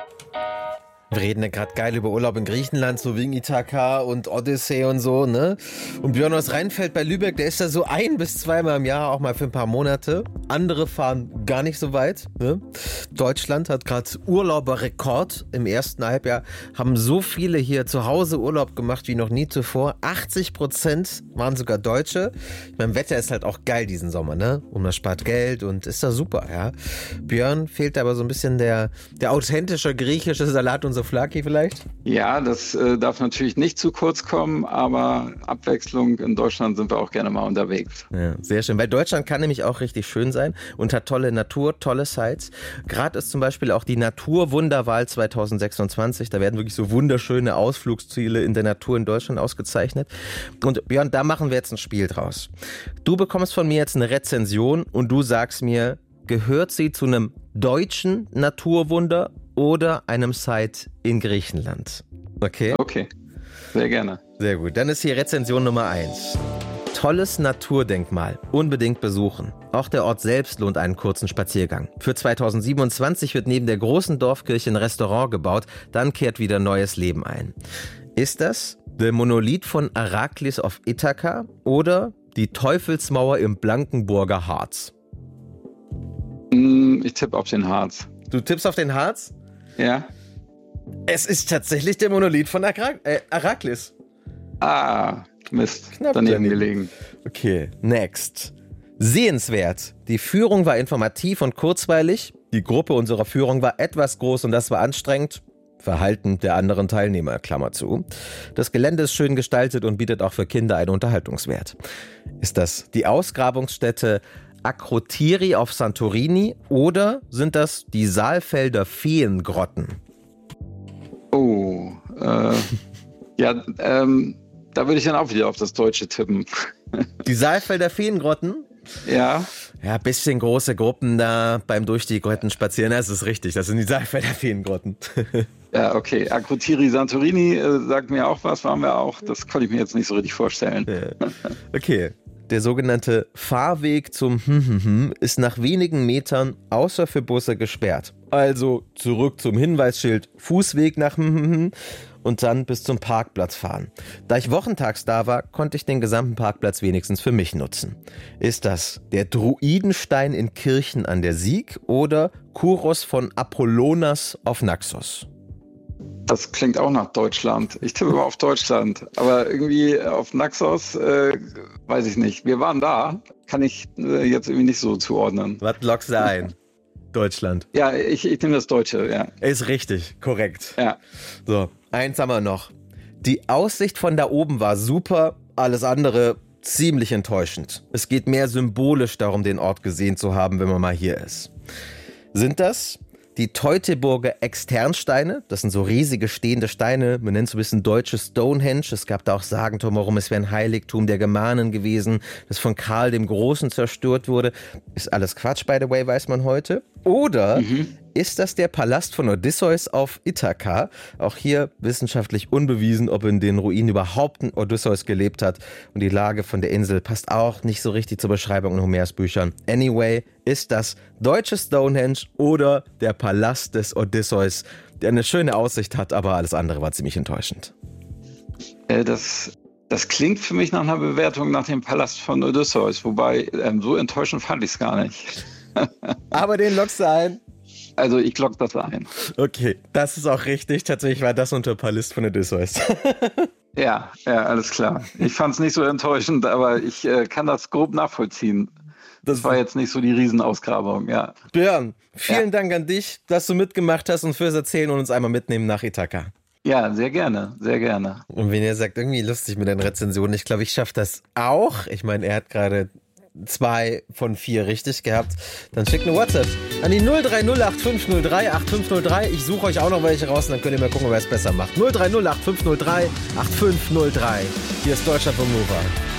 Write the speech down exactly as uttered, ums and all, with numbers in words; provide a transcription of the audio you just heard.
Wir reden ja gerade geil über Urlaub in Griechenland, so wegen Ithaka und Odyssee und so, ne? Und Björn aus Rheinfeld bei Lübeck, der ist da so ein- bis zweimal im Jahr, auch mal für ein paar Monate. Andere fahren gar nicht so weit, ne? Deutschland hat gerade Urlauberrekord im ersten Halbjahr. Haben so viele hier zu Hause Urlaub gemacht wie noch nie zuvor. achtzig Prozent waren sogar Deutsche. Ich meine, Wetter ist halt auch geil diesen Sommer, ne? Und man spart Geld und ist da super, ja? Björn, fehlt aber so ein bisschen der, der authentische griechische Salat und so Souvlaki vielleicht? Ja, das äh, darf natürlich nicht zu kurz kommen, aber Abwechslung in Deutschland sind wir auch gerne mal unterwegs. Ja, sehr schön, weil Deutschland kann nämlich auch richtig schön sein und hat tolle Natur, tolle Sites. Gerade ist zum Beispiel auch die Naturwunderwahl zwanzig sechsundzwanzig, da werden wirklich so wunderschöne Ausflugsziele in der Natur in Deutschland ausgezeichnet. Und Björn, da machen wir jetzt ein Spiel draus. Du bekommst von mir jetzt eine Rezension und du sagst mir, gehört sie zu einem deutschen Naturwunder oder einem Site in Griechenland? Okay? Okay, sehr gerne. Sehr gut. Dann ist hier Rezension Nummer eins. Tolles Naturdenkmal. Unbedingt besuchen. Auch der Ort selbst lohnt einen kurzen Spaziergang. Für zwanzig siebenundzwanzig wird neben der großen Dorfkirche ein Restaurant gebaut. Dann kehrt wieder neues Leben ein. Ist das der Monolith von Araklis auf Ithaka oder die Teufelsmauer im Blankenburger Harz? Ich tippe auf den Harz. Du tippst auf den Harz? Ja. Es ist tatsächlich der Monolith von Arak- äh, Araklis. Ah, Mist. Knapp daneben, daneben gelegen. Okay, next. Sehenswert. Die Führung war informativ und kurzweilig. Die Gruppe unserer Führung war etwas groß und das war anstrengend. Verhalten der anderen Teilnehmer, Klammer zu. Das Gelände ist schön gestaltet und bietet auch für Kinder einen Unterhaltungswert. Ist das die Ausgrabungsstätte Akrotiri auf Santorini oder sind das die Saalfelder Feengrotten? Oh, äh, ja, ähm, da würde ich dann auch wieder auf das Deutsche tippen. Die Saalfelder Feengrotten? Ja. Ja, bisschen große Gruppen da beim durch die Grotten spazieren, das ist richtig, das sind die Saalfelder Feengrotten. Ja, okay. Akrotiri Santorini äh, sagt mir auch was, waren wir auch. Das konnte ich mir jetzt nicht so richtig vorstellen. Ja. Okay. Der sogenannte Fahrweg zum Hm-Hm-Hm ist nach wenigen Metern außer für Busse gesperrt. Also zurück zum Hinweisschild, Fußweg nach Hm-Hm-Hm und dann bis zum Parkplatz fahren. Da ich wochentags da war, konnte ich den gesamten Parkplatz wenigstens für mich nutzen. Ist das der Druidenstein in Kirchen an der Sieg oder Kuros von Apollonas auf Naxos? Das klingt auch nach Deutschland. Ich tippe mal auf Deutschland. Aber irgendwie auf Naxos, äh, weiß ich nicht. Wir waren da. Kann ich äh, jetzt irgendwie nicht so zuordnen. Was lockst du ein? Deutschland. Ja, ich, ich nehme das Deutsche, ja. Ist richtig, korrekt. Ja. So, eins haben wir noch. Die Aussicht von da oben war super, alles andere ziemlich enttäuschend. Es geht mehr symbolisch darum, den Ort gesehen zu haben, wenn man mal hier ist. Sind das die Teutoburger Externsteine? Das sind so riesige stehende Steine. Man nennt es so ein bisschen deutsche Stonehenge. Es gab da auch Sagen drumherum, es wäre ein Heiligtum der Germanen gewesen, das von Karl dem Großen zerstört wurde. Ist alles Quatsch, by the way, weiß man heute. Oder mhm. ist das der Palast von Odysseus auf Ithaka? Auch hier wissenschaftlich unbewiesen, ob in den Ruinen überhaupt ein Odysseus gelebt hat. Und die Lage von der Insel passt auch nicht so richtig zur Beschreibung in Homers Büchern. Anyway, ist das deutsche Stonehenge oder der Palast des Odysseus, der eine schöne Aussicht hat, aber alles andere war ziemlich enttäuschend. Äh, das, das klingt für mich nach einer Bewertung nach dem Palast von Odysseus, wobei ähm, so enttäuschend fand ich es gar nicht. Aber den lockst du ein? Also ich lock das ein. Okay, das ist auch richtig. Tatsächlich war das unter Palast von Odysseus. Ja, ja, alles klar. Ich fand es nicht so enttäuschend, aber ich äh, kann das grob nachvollziehen. Das, das war jetzt nicht so die Riesenausgrabung, ja. Björn, vielen ja. Dank an dich, dass du mitgemacht hast und fürs Erzählen und uns einmal mitnehmen nach Ithaka. Ja, sehr gerne, sehr gerne. Und wenn ihr sagt, irgendwie lustig mit den Rezensionen, ich glaube, ich schaffe das auch. Ich meine, er hat gerade zwei von vier richtig gehabt. Dann schickt eine WhatsApp an die null drei null acht fünf null drei acht fünf null drei. Ich suche euch auch noch welche raus und dann könnt ihr mal gucken, wer es besser macht. null drei null acht fünf null drei acht fünf null drei. Hier ist Deutschland von Nova.